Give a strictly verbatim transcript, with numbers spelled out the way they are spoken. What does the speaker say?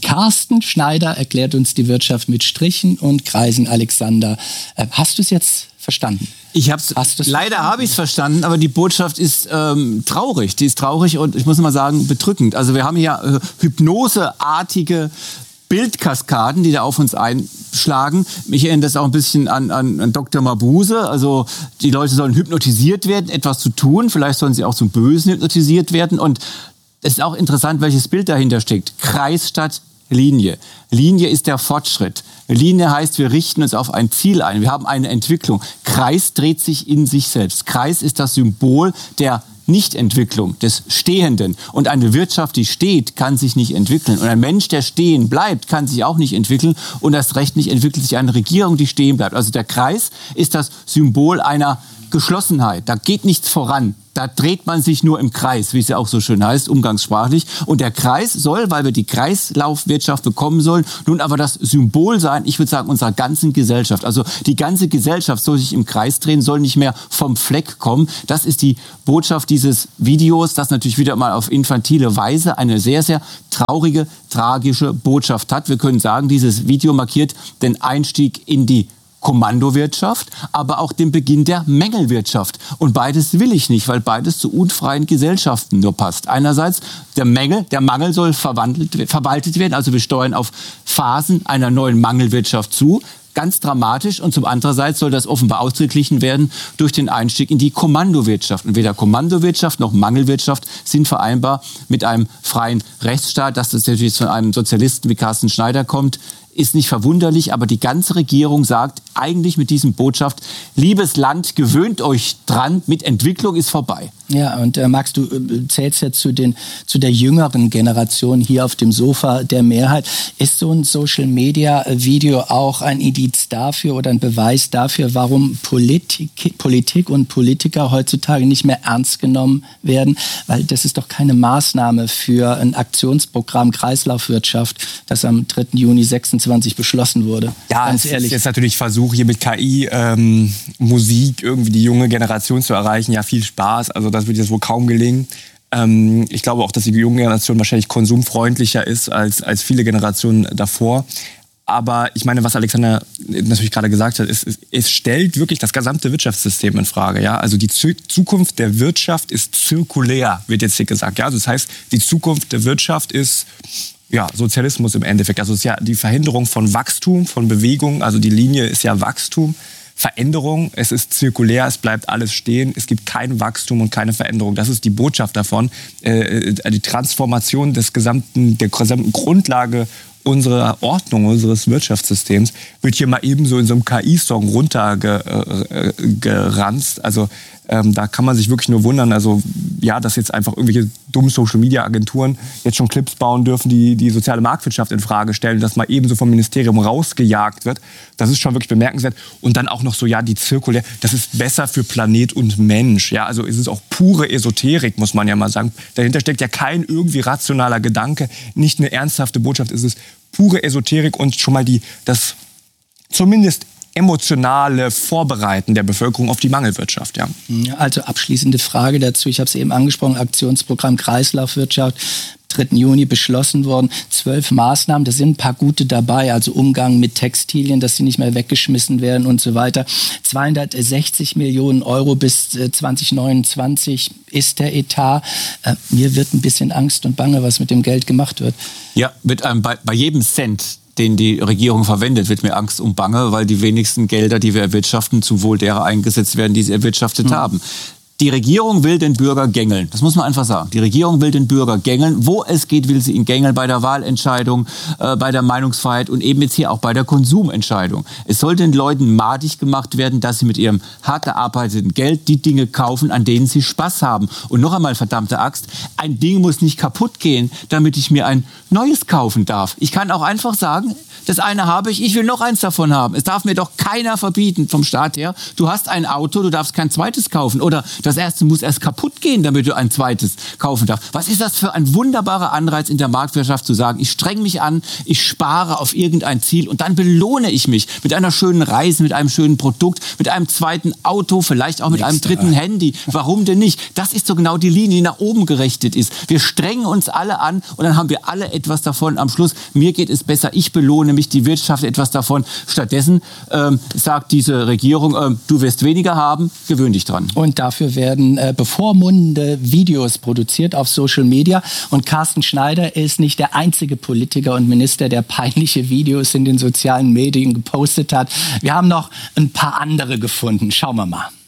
Carsten Schneider erklärt uns die Wirtschaft mit Strichen und Kreisen. Alexander, äh, hast du es jetzt verstanden? Ich hab's, leider habe ich es verstanden, aber die Botschaft ist ähm, traurig. Die ist traurig und ich muss mal sagen, bedrückend. Also wir haben hier äh, hypnoseartige Bildkaskaden, die da auf uns einschlagen. Mich erinnert das auch ein bisschen an, an, an Doktor Mabuse. Also die Leute sollen hypnotisiert werden, etwas zu tun. Vielleicht sollen sie auch zum Bösen hypnotisiert werden. Und es ist auch interessant, welches Bild dahinter steckt. Kreis statt Linie. Linie ist der Fortschritt. Linie heißt, wir richten uns auf ein Ziel ein. Wir haben eine Entwicklung. Kreis dreht sich in sich selbst. Kreis ist das Symbol der Nichtentwicklung, des Stehenden. Und eine Wirtschaft, die steht, kann sich nicht entwickeln. Und ein Mensch, der stehen bleibt, kann sich auch nicht entwickeln. Und erst recht nicht entwickelt sich eine Regierung, die stehen bleibt. Also der Kreis ist das Symbol einer Geschlossenheit. Da geht nichts voran. Da dreht man sich nur im Kreis, wie es ja auch so schön heißt, umgangssprachlich. Und der Kreis soll, weil wir die Kreislaufwirtschaft bekommen sollen, nun aber das Symbol sein, ich würde sagen, unserer ganzen Gesellschaft. Also die ganze Gesellschaft soll sich im Kreis drehen, soll nicht mehr vom Fleck kommen. Das ist die Botschaft dieses Videos, das natürlich wieder mal auf infantile Weise eine sehr, sehr traurige, tragische Botschaft hat. Wir können sagen, dieses Video markiert den Einstieg in die Kommandowirtschaft, aber auch den Beginn der Mängelwirtschaft. Und beides will ich nicht, weil beides zu unfreien Gesellschaften nur passt. Einerseits der Mängel, der Mangel soll verwandelt, verwaltet werden, also wir steuern auf Phasen einer neuen Mangelwirtschaft zu. Ganz dramatisch. Und zum andererseits soll das offenbar ausgeglichen werden durch den Einstieg in die Kommandowirtschaft. Und weder Kommandowirtschaft noch Mangelwirtschaft sind vereinbar mit einem freien Rechtsstaat. Dass das natürlich von einem Sozialisten wie Carsten Schneider kommt, ist nicht verwunderlich, aber die ganze Regierung sagt eigentlich mit diesem Botschaft, liebes Land, gewöhnt euch dran, mit Entwicklung ist vorbei. Ja, und äh, Max, du äh, zählst ja zu, den, zu der jüngeren Generation hier auf dem Sofa der Mehrheit. Ist so ein Social-Media-Video auch ein Indiz dafür oder ein Beweis dafür, warum Politik, Politik und Politiker heutzutage nicht mehr ernst genommen werden? Weil das ist doch keine Maßnahme für ein Aktionsprogramm Kreislaufwirtschaft, das am dritten Juni sechsundzwanzig beschlossen wurde. Ja, ganz ehrlich. Ist jetzt natürlich Versuch, hier mit K I, ähm, Musik, irgendwie die junge Generation zu erreichen. Ja, viel Spaß. Also das wird jetzt wohl kaum gelingen. Ähm, ich glaube auch, dass die junge Generation wahrscheinlich konsumfreundlicher ist als, als viele Generationen davor. Aber ich meine, was Alexander natürlich gerade gesagt hat, ist, es stellt wirklich das gesamte Wirtschaftssystem in Frage. Ja? Also die Zukunft der Wirtschaft ist zirkulär, wird jetzt hier gesagt. Ja? Also das heißt, die Zukunft der Wirtschaft ist ja, Sozialismus im Endeffekt. Also es ist ja die Verhinderung von Wachstum, von Bewegung. Also die Linie ist ja Wachstum. Veränderung, es ist zirkulär, es bleibt alles stehen, es gibt kein Wachstum und keine Veränderung. Das ist die Botschaft davon. Äh, die Transformation des gesamten, der gesamten Grundlage unserer Ordnung, unseres Wirtschaftssystems wird hier mal ebenso in so einem K I-Song runtergeranzt. Also ähm, da kann man sich wirklich nur wundern, also ja, dass jetzt einfach irgendwelche dummen Social-Media-Agenturen jetzt schon Clips bauen dürfen, die die soziale Marktwirtschaft in Frage stellen, dass mal ebenso vom Ministerium rausgejagt wird. Das ist schon wirklich bemerkenswert. Und dann auch noch so, ja, die zirkulär, das ist besser für Planet und Mensch. Ja, also es ist auch pure Esoterik, muss man ja mal sagen. Dahinter steckt ja kein irgendwie rationaler Gedanke, nicht eine ernsthafte Botschaft, es ist pure Esoterik und schon mal die, das zumindest emotionale Vorbereiten der Bevölkerung auf die Mangelwirtschaft. Ja. Also abschließende Frage dazu. Ich habe es eben angesprochen, Aktionsprogramm Kreislaufwirtschaft, dritten Juni beschlossen worden. Zwölf Maßnahmen, da sind ein paar gute dabei, also Umgang mit Textilien, dass sie nicht mehr weggeschmissen werden und so weiter. zweihundertsechzig Millionen Euro bis zwanzig neunundzwanzig ist der Etat. Äh, mir wird ein bisschen Angst und Bange, was mit dem Geld gemacht wird. Ja, mit einem, bei, bei jedem Cent, den die Regierung verwendet, wird mir Angst und Bange, weil die wenigsten Gelder, die wir erwirtschaften, zum Wohl derer eingesetzt werden, die sie erwirtschaftet mhm. haben. Die Regierung will den Bürger gängeln. Das muss man einfach sagen. Die Regierung will den Bürger gängeln. Wo es geht, will sie ihn gängeln. Bei der Wahlentscheidung, äh, bei der Meinungsfreiheit und eben jetzt hier auch bei der Konsumentscheidung. Es soll den Leuten madig gemacht werden, dass sie mit ihrem hart erarbeiteten Geld die Dinge kaufen, an denen sie Spaß haben. Und noch einmal, verdammte Axt, ein Ding muss nicht kaputt gehen, damit ich mir ein neues kaufen darf. Ich kann auch einfach sagen, das eine habe ich, ich will noch eins davon haben. Es darf mir doch keiner verbieten vom Staat her. Du hast ein Auto, du darfst kein zweites kaufen. Oder das Das erste muss erst kaputt gehen, damit du ein zweites kaufen darfst. Was ist das für ein wunderbarer Anreiz in der Marktwirtschaft zu sagen, ich streng mich an, ich spare auf irgendein Ziel und dann belohne ich mich mit einer schönen Reise, mit einem schönen Produkt, mit einem zweiten Auto, vielleicht auch mit einem dritten Handy. Warum denn nicht? Das ist so genau die Linie, die nach oben gerichtet ist. Wir strengen uns alle an und dann haben wir alle etwas davon. Am Schluss, mir geht es besser, ich belohne mich, die Wirtschaft etwas davon. Stattdessen ähm, sagt diese Regierung, ähm, du wirst weniger haben, gewöhn dich dran. Und dafür werden äh, bevormundende Videos produziert auf Social Media. Und Carsten Schneider ist nicht der einzige Politiker und Minister, der peinliche Videos in den sozialen Medien gepostet hat. Wir haben noch ein paar andere gefunden. Schauen wir mal.